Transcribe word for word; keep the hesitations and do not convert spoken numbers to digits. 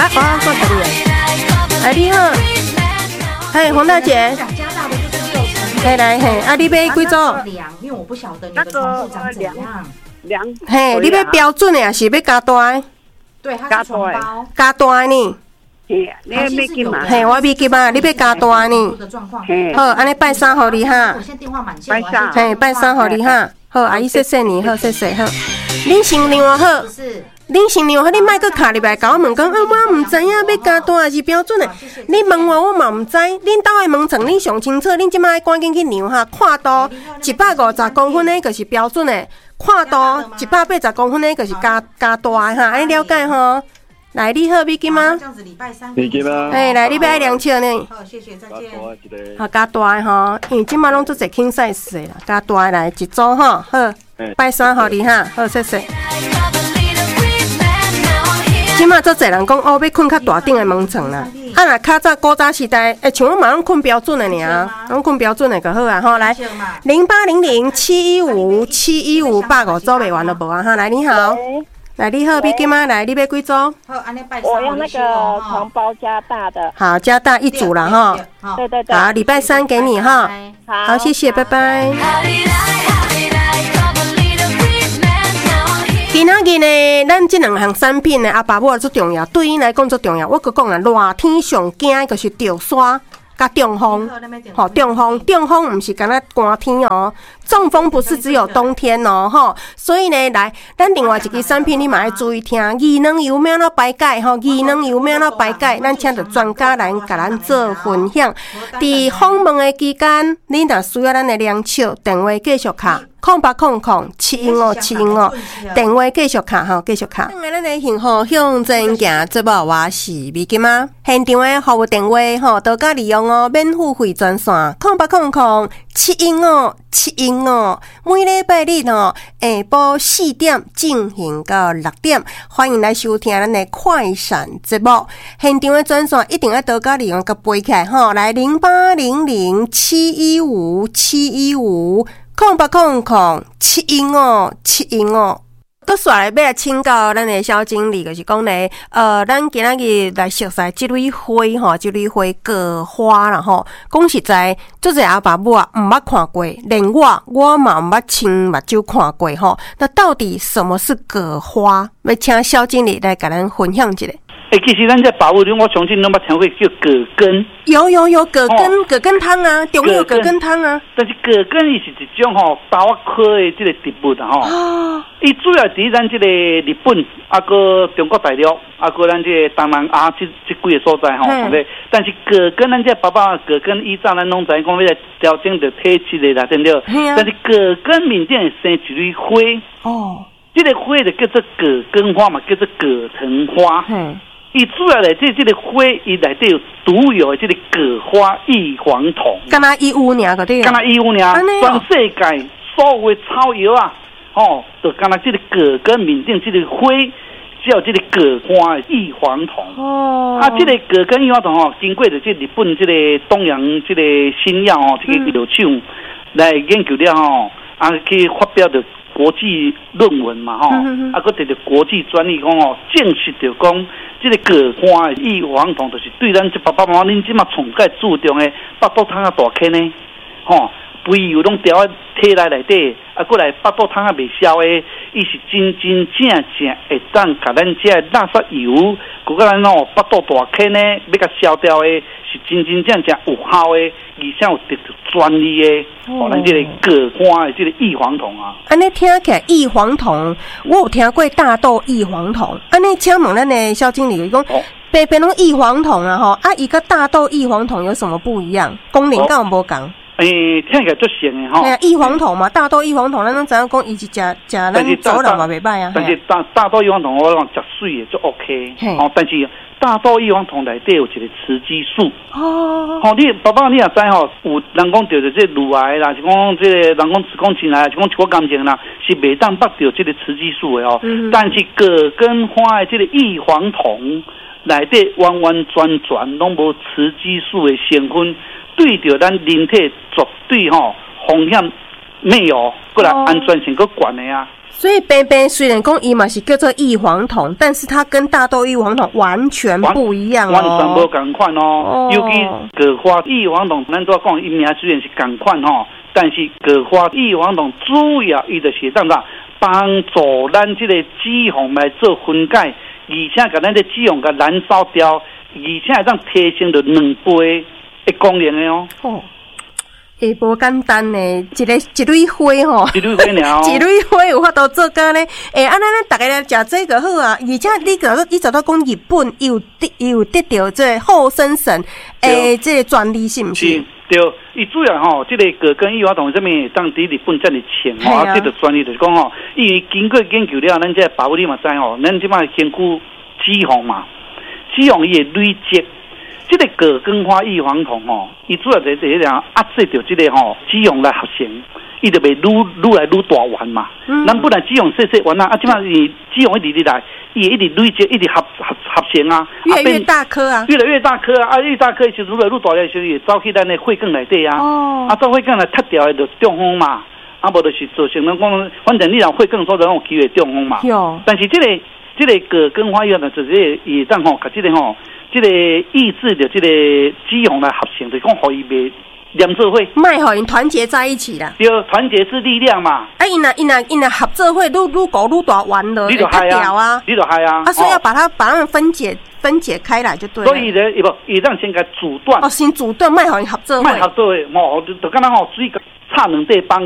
啊，我等你。哎，你好，嘿，黄大姐。嘿来嘿，啊，你要几组？ 因为我不晓得你的床铺长怎样。 量。 嘿，你要标准的，还是要加大的？ 对，它是床包。 加大的呢？ 嘿，你要美金嘛？ 嘿，我美金嘛，你要加大的呢？好，安尼拜三给你哈。 拜三。 嘿，拜三给你哈。好，阿姨谢谢你，好谢谢好。恁新娘好。恁新娘好，你莫搁卡入来，甲我问讲，啊，我唔知影要加大还是标准的。你问我，我嘛唔知。恁兜的门床，恁上清楚。恁即摆赶紧去量哈，看度一百五十公分的，就是标准的；看度一百八十公分的，就是加加大的哈。安尼了解吼？来，你好，美金吗？ 美金吗？ 哎，来，你要爱量尺呢？ 好，谢谢，再见。 好，加大的吼，因为即摆拢做侪轻 size 的啦，加大的来一组吼，好，拜三互你哈，好，谢谢。即马做侪人讲哦，要困较大顶的门床啦。啊，若较早古早时代，诶，像我嘛拢困标准的尔，拢困标准的就好啊。吼，来，零八零零七一五七一五八五组袂完了无啊？哈，来你好。来，你好，美金吗？来，你要几组？ 我要那个床包加大的。 好，加大一组了哈。 对对对。 好，礼拜三给你哈。好，谢谢，拜拜。今仔日呢，咱这两项产品呢，阿爸母最重要，对因来讲最重要。我佮讲啦，热天上惊就是潮沙。甲中风，吼中风，中风唔是干那寒天哦，中风不是只有冬天哦，吼，所以呢，来，咱另外一支产品你嘛要注意听，宜能油要怎排解吼，宜能油要怎排解，咱请着专家来甲咱做分享。伫访问的期间，你若需要咱的量尺，电话继续卡。空八空空七英哦七英哦，电话继续卡吼，继续卡。今日咱的幸福向前行，节目我是美金妈。现场的服务电话吼，都甲利用哦，免付费专线空八空空七英哦七英哦。每礼拜日哦，下晡四点进行到六点，欢迎来收听咱的快闪节目。现场的专线一定要都甲利用甲背起来吼，来零八零零七一五七一五。空八空空七英哦七英哦，搁煞来要来请教咱的小经理，就是讲咧，呃，咱今仔日来熟悉即蕊花吼，即蕊花葛花啦吼。讲实在，做者阿爸母啊，毋捌看过，连我我嘛毋捌亲目睭看过吼。那到底什么是葛花？要请小经理来甲咱分享一下。 诶、欸，其实咱这保物我相信拢捌听过叫葛根， 有有有葛根，哦、葛根汤啊，中药葛根汤啊。 但是葛根伊是一种吼豆仔科的这个植物啊吼，伊、哦、主要伫咱这个日本，啊个中国大陆，啊个咱这个东南亚这这几个所在吼，对、嗯。但是葛根咱这爸爸葛根以前咱拢知讲要来调整着体质的啦，对不对？啊、但是葛根面顶会生一蕊花，哦，这个花就叫做葛根花嘛，叫做葛藤花。嗯。伊主要来这这个花，伊内底有独有的这个葛花异黄酮。 干那伊有尔个对？ 干那伊有尔，全世界所有的草药啊，吼，就干那这个葛根面顶这个花，只有这个葛花异黄酮。哦。啊，这个葛根异黄酮吼，经过的这日本这个东洋这个新药哦，这个药厂来研究了吼，啊去发表的国际论文嘛吼，嗯、啊，佮得到国际专利讲哦，证实着讲。这个葛花的异黄酮，就是对咱这爸爸妈妈恁即马从介注重的腹肚汤啊大坑呢，吼，肥油拢调在体内内底，啊，过来腹肚汤啊未消的，伊是真真正正会当甲咱这垃圾油，佮个咱哦腹肚大坑呢，要甲消掉的，是真真正正有效的，而且有得到专利的，哦，咱这个葛花的这个异黄酮啊。 安尼听起来异黄酮，我有听过大豆异黄酮。安尼请问咱的小经理讲，白白拢异黄酮啊吼，啊，伊甲大豆异黄酮有什么不一样？功能敢有无共？ 诶、欸，听起来足像的吼。 哎呀，异黄酮嘛，大豆异黄酮，咱拢知影讲，伊是食食咱走人嘛袂歹啊。 但是大大豆异黄酮，我讲食水的就 OK。哦，但是大豆异黄酮内底有一个雌激素。哦。吼、哦，你爸爸你也知吼，有人讲得着这乳癌啦，是讲这个人讲子宫颈癌，是讲球感情啦，是袂当捌着这个雌激素的哦。嗯、但是葛根花的这个异黄酮内底完完全全拢无雌激素的成分。对着咱人体绝对吼风险没有，过来安全性个管的啊。 所以边边虽然讲伊嘛是叫做异黄酮，但是它跟大豆异黄酮完全不一样哦， 完全无同款哦。哦尤其各花异黄酮，咱怎讲？伊名虽然是同款吼，但是各花异黄酮主要伊就是怎个帮助咱这个脂肪来做分解，而且甲咱的脂肪甲燃烧掉，而且会当提升到两倍的功能的哦。哦也无简单呢，一个一蕊花吼， 一蕊花鸟， 一蕊花有法度做干呢。诶、欸，安尼咱大家来食这个好啊，而且你讲你找到讲日本有得有得到这后生省诶，这个专利是毋是？ 是，对，伊主要吼，这个葛根异黄酮这边当伫日本遮尔强吼，啊，这个专利就是讲吼，因为经过研究了，咱这保护你嘛知吼，咱即摆先顾脂肪嘛，脂肪伊会累积。这个葛根花异黄酮吼，伊主要在在样压制着这个吼脂肪来合成，伊就袂愈愈来愈大丸嘛。嗯。咱本来脂肪细细丸啊，啊，即摆伊脂肪一直来，伊一直累积，一直合合合成啊。 越来越大颗啊。 越来越大颗啊！啊，越大颗的时候，愈来愈大的时候，也走去咱的血管内底啊。哦。啊，走血管来脱掉的就中风嘛，啊，无就是造成咱讲，反正你若血管所在有机会中风嘛。有。但是这个这个葛根花药呢，就是也当吼，甲这个吼。这个抑制的这个脂肪来合成，就是讲互伊袂连做伙， 卖互因团结在一起啦。 对，团结是力量嘛。 啊，因若因若因若合作会，愈愈搞愈大丸了， 你就嗨啊，你就嗨啊。 啊，所以要把它把它们分解分解开来就对了。 所以呢，伊无伊让先甲阻断。 哦，先阻断，卖互因合作会。 卖合作会，哦，就就敢若吼水插两块帮。